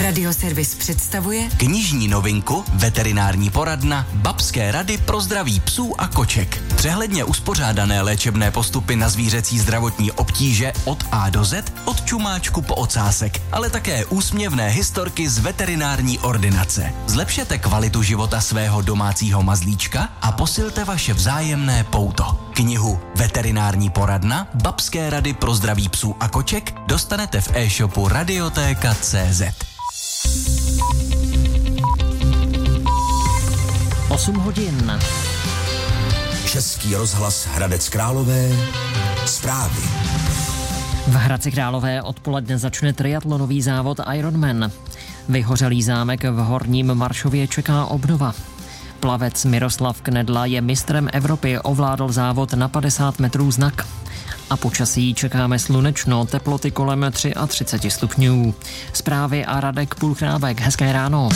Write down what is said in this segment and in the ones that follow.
Radioservis představuje knižní novinku Veterinární poradna Babské rady pro zdraví psů a koček. Přehledně uspořádané léčebné postupy na zvířecí zdravotní obtíže od A do Z, od čumáčku po ocásek, ale také úsměvné historky z veterinární ordinace. Zlepšete kvalitu života svého domácího mazlíčka a posilte vaše vzájemné pouto. Knihu Veterinární poradna Babské rady pro zdraví psů a koček dostanete v e-shopu Radiotéka.cz. 8 hodin. Český rozhlas Hradec Králové. Zprávy. V Hradci Králové odpoledne začne triatlonový závod Ironman. Vyhořelý zámek v Horním Maršově čeká obnova. Plavec Miroslav Knedla je mistrem Evropy, ovládl závod na 50 metrů znak. A počasí čekáme slunečno, teploty kolem 33 stupňů. Zprávy a Radek Pulchrábek. Hezké ráno.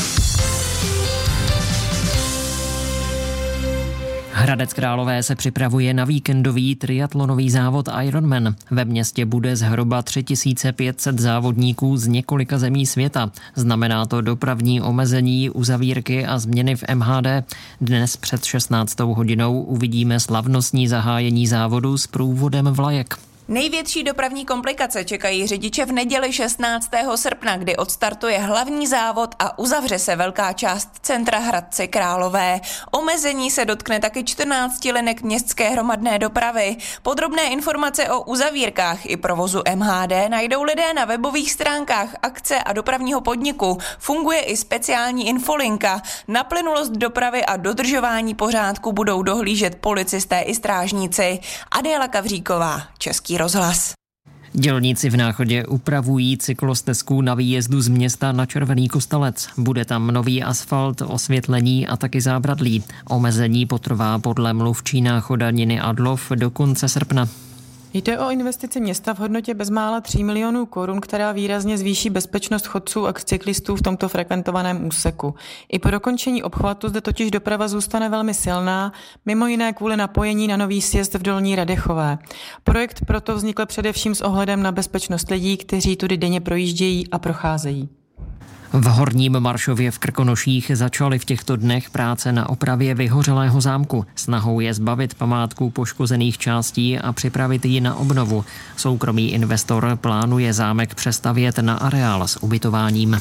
Hradec Králové se připravuje na víkendový triatlonový závod Ironman. Ve městě bude zhruba 3500 závodníků z několika zemí světa. Znamená to dopravní omezení, uzavírky a změny v MHD. Dnes před 16. hodinou uvidíme slavnostní zahájení závodu s průvodem vlajek. Největší dopravní komplikace čekají řidiče v neděli 16. srpna, kdy odstartuje hlavní závod a uzavře se velká část centra Hradce Králové. Omezení se dotkne taky 14 linek městské hromadné dopravy. Podrobné informace o uzavírkách i provozu MHD najdou lidé na webových stránkách akce a dopravního podniku. Funguje i speciální infolinka. Na plynulost dopravy a dodržování pořádku budou dohlížet policisté i strážníci. Adéla Kavříková, Český rozhlas. Dělníci v Náchodě upravují cyklostezku na výjezdu z města na Červený Kostelec. Bude tam nový asfalt, osvětlení a taky zábradlí. Omezení potrvá podle mluvčí Náchoda Niny Adlov do konce srpna. Jde o investici města v hodnotě bezmála 3 milionů korun, která výrazně zvýší bezpečnost chodců a cyklistů v tomto frekventovaném úseku. I po dokončení obchvatu zde totiž doprava zůstane velmi silná, mimo jiné kvůli napojení na nový sjezd v Dolní Radechové. Projekt proto vznikl především s ohledem na bezpečnost lidí, kteří tudy denně projíždějí a procházejí. V Horním Maršově v Krkonoších začaly v těchto dnech práce na opravě vyhořelého zámku. Snahou je zbavit památku poškozených částí a připravit ji na obnovu. Soukromý investor plánuje zámek přestavět na areál s ubytováním.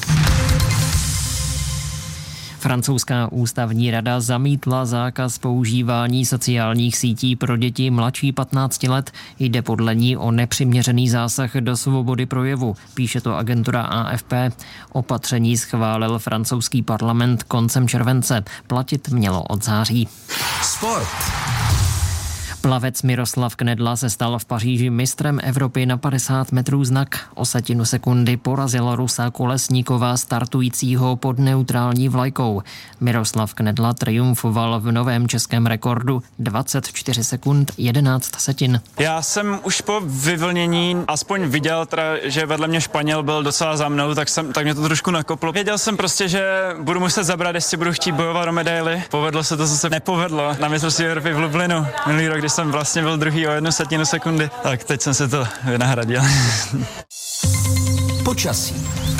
Francouzská ústavní rada zamítla zákaz používání sociálních sítí pro děti mladší 15 let. Jde podle ní o nepřiměřený zásah do svobody projevu, píše to agentura AFP. Opatření schválil francouzský parlament koncem července. Platit mělo od září. Sport. Plavec Miroslav Knedla se stal v Paříži mistrem Evropy na 50 metrů znak. O setinu sekundy porazil Rusa Kolesníkova startujícího pod neutrální vlajkou. Miroslav Knedla triumfoval v novém českém rekordu 24 sekund 11 setin. Já jsem už po vyvlnění aspoň viděl, že vedle mě Španěl byl docela za mnou, tak mě to trošku nakoplo. Věděl jsem prostě, že budu muset zabrat, jestli budu chtít bojovat o medaily. Povedlo se to, co se nepovedlo na mistrovství Evropy v Lublinu minulý rok, když jsem vlastně byl druhý o 1 setinu sekundy, tak teď jsem se to vynahradil. Počasí.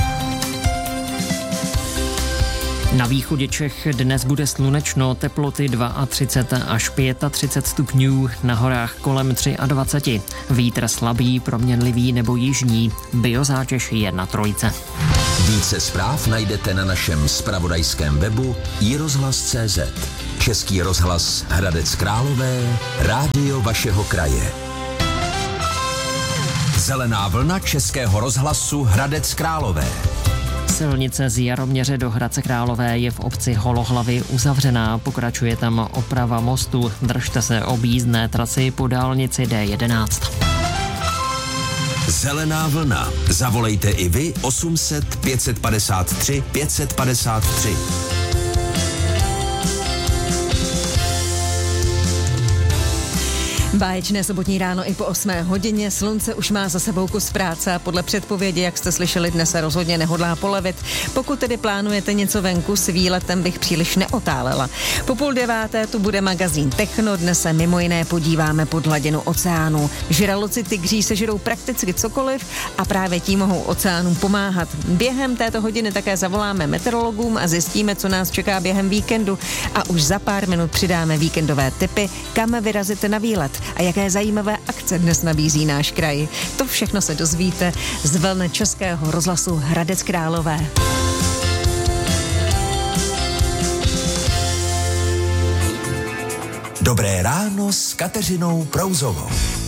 Na východě Čech dnes bude slunečno, teploty 32 až 35 stupňů, na horách kolem 23. Vítr slabý, proměnlivý nebo jižní, biozátěž je na 3. Více zpráv najdete na našem zpravodajském webu iRozhlas.cz. Český rozhlas Hradec Králové, rádio vašeho kraje. Zelená vlna Českého rozhlasu Hradec Králové. Silnice z Jaroměře do Hradce Králové je v obci Holohlavy uzavřená. Pokračuje tam oprava mostu. Držte se objízdné trasy po dálnici D11. Zelená vlna. Zavolejte i vy 800 553 553. Báječné sobotní ráno i po 8 hodině, slunce už má za sebou kus práce a podle předpovědi, jak jste slyšeli, dnes se rozhodně nehodlá polevit. Pokud tedy plánujete něco venku, s výletem bych příliš neotálela. Po 8:30 tu bude magazín Techno, dnes se mimo jiné podíváme pod hladinu oceánu. Žraloci tygří sežerou prakticky cokoliv a právě tím mohou oceánům pomáhat. Během této hodiny také zavoláme meteorologům a zjistíme, co nás čeká během víkendu a už za pár minut přidáme víkendové tipy, kam vyrazit na výlet a jaké zajímavé akce dnes nabízí náš kraj. To všechno se dozvíte z vln Českého rozhlasu Hradec Králové. Dobré ráno s Kateřinou Prouzovou.